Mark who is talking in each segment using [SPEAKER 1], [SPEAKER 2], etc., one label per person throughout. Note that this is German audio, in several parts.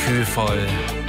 [SPEAKER 1] Gefühlvoll,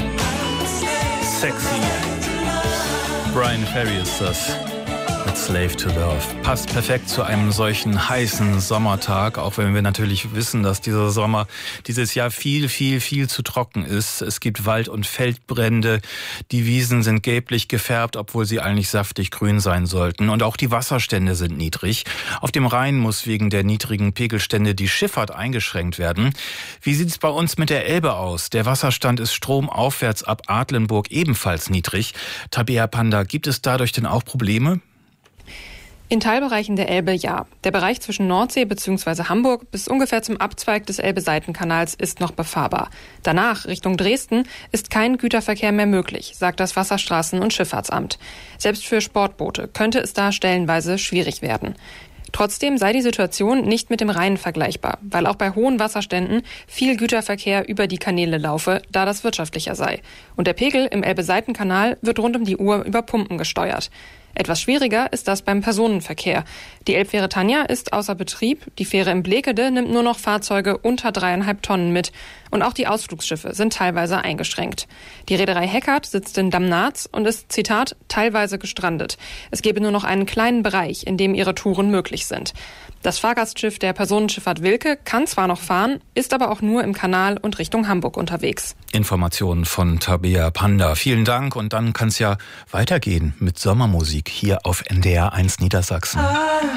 [SPEAKER 1] sexy. Brian Ferry ist das. Mit Slave to Love. Passt perfekt zu einem solchen heißen Sommertag, auch wenn wir natürlich wissen, dass dieser Sommer dieses Jahr viel zu trocken ist. Es gibt Wald- und Feldbrände. Die Wiesen sind gelblich gefärbt, obwohl sie eigentlich saftig grün sein sollten. Und auch die Wasserstände sind niedrig. Auf dem Rhein muss wegen der niedrigen Pegelstände die Schifffahrt eingeschränkt werden. Wie sieht es bei uns mit der Elbe aus? Der Wasserstand ist stromaufwärts ab Adlenburg ebenfalls niedrig. Tabea Panda, gibt es dadurch denn auch Probleme?
[SPEAKER 2] In Teilbereichen der Elbe ja. Der Bereich zwischen Nordsee bzw. Hamburg bis ungefähr zum Abzweig des Elbe-Seitenkanals ist noch befahrbar. Danach, Richtung Dresden, ist kein Güterverkehr mehr möglich, sagt das Wasserstraßen- und Schifffahrtsamt. Selbst für Sportboote könnte es da stellenweise schwierig werden. Trotzdem sei die Situation nicht mit dem Rhein vergleichbar, weil auch bei hohen Wasserständen viel Güterverkehr über die Kanäle laufe, da das wirtschaftlicher sei. Und der Pegel im Elbe-Seitenkanal wird rund um die Uhr über Pumpen gesteuert. Etwas schwieriger ist das beim Personenverkehr. Die Elbfähre Tanja ist außer Betrieb. Die Fähre in Blekede nimmt nur noch Fahrzeuge unter 3,5 Tonnen mit. Und auch die Ausflugsschiffe sind teilweise eingeschränkt. Die Reederei Heckert sitzt in Damnatz und ist, Zitat, teilweise gestrandet. Es gebe nur noch einen kleinen Bereich, in dem ihre Touren möglich sind. Das Fahrgastschiff der Personenschifffahrt Wilke kann zwar noch fahren, ist aber auch nur im Kanal und Richtung Hamburg unterwegs.
[SPEAKER 1] Informationen von Tabea Panda. Vielen Dank, und dann kann es ja weitergehen mit Sommermusik hier auf NDR 1 Niedersachsen.